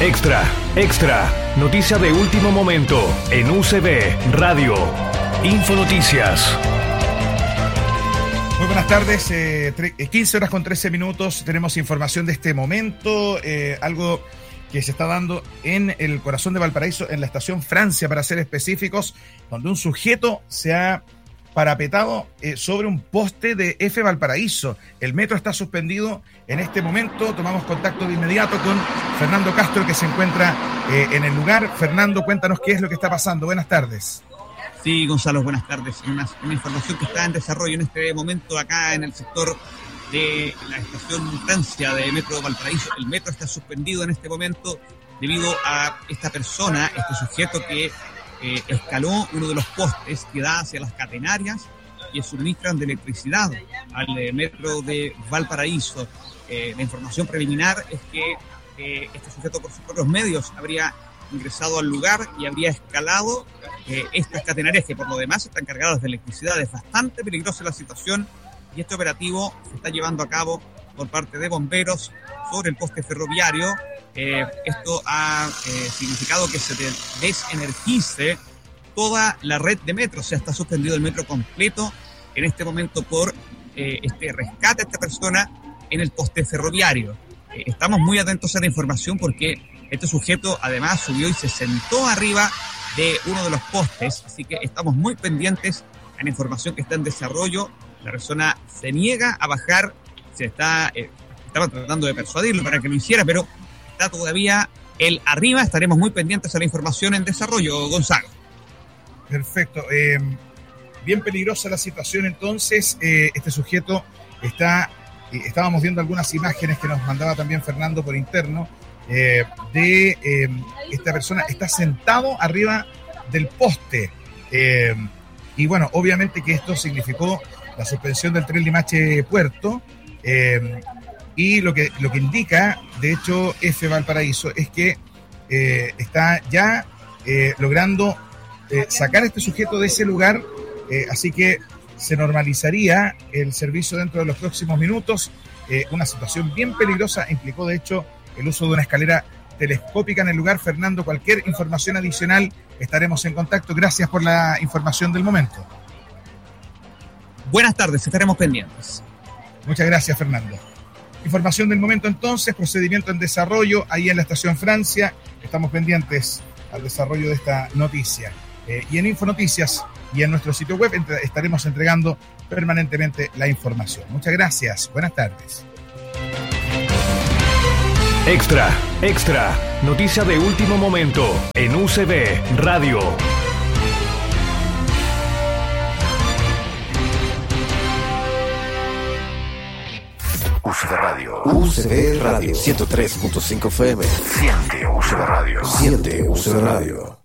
Extra, extra, noticia de último momento en UCB Radio. Infonoticias. Muy buenas tardes, 15 horas con 13 minutos, tenemos información de este momento, algo que se está dando en el corazón de Valparaíso, en la estación Francia, para ser específicos, donde un sujeto se ha parapetado sobre un poste de F Valparaíso. El metro está suspendido en este momento. Tomamos contacto de inmediato con Fernando Castro, que se encuentra en el lugar. Fernando, cuéntanos qué es lo que está pasando. Buenas tardes. Sí, Gonzalo, buenas tardes. Una información que está en desarrollo en este momento acá en el sector de la estación Francia de Metro Valparaíso. El metro está suspendido en este momento debido a esta persona, este sujeto que escaló uno de los postes que da hacia las catenarias que suministran de electricidad al metro de Valparaíso. La información preliminar es que este sujeto por sus propios medios habría ingresado al lugar y habría escalado estas catenarias que por lo demás están cargadas de electricidad. Es bastante peligrosa la situación y este operativo se está llevando a cabo por parte de bomberos sobre el poste ferroviario. Esto ha significado que se desenergice toda la red de metro. O sea, está suspendido el metro completo en este momento por este rescate a esta persona en el poste ferroviario. Estamos muy atentos a la información porque este sujeto además subió y se sentó arriba de uno de los postes, así que estamos muy pendientes a la información que está en desarrollo. La persona se niega a bajar, estaba tratando de persuadirlo para que lo hiciera, pero está todavía él arriba. Estaremos muy pendientes a la información en desarrollo, Gonzalo. Perfecto. Bien peligrosa la situación entonces. Este sujeto estábamos viendo algunas imágenes que nos mandaba también Fernando por interno, esta persona está sentado arriba del poste. Y bueno, obviamente que esto significó la suspensión del tren Limache-Puerto. Y lo que indica, de hecho, F Valparaíso es que está ya logrando sacar a este sujeto de ese lugar, así que se normalizaría el servicio dentro de los próximos minutos. Una situación bien peligrosa implicó, de hecho, el uso de una escalera telescópica en el lugar. Fernando, cualquier información adicional estaremos en contacto. Gracias por la información del momento. Buenas tardes, estaremos pendientes. Muchas gracias, Fernando. Información del momento entonces, procedimiento en desarrollo ahí en la estación Francia. Estamos pendientes al desarrollo de esta noticia. Y en Infonoticias y en nuestro sitio web estaremos entregando permanentemente la información. Muchas gracias, buenas tardes. Extra, extra, noticia de último momento en UCB Radio. UCB Radio. UCB Radio. 103.5 FM. Siente UCB Radio. Siente UCB Radio.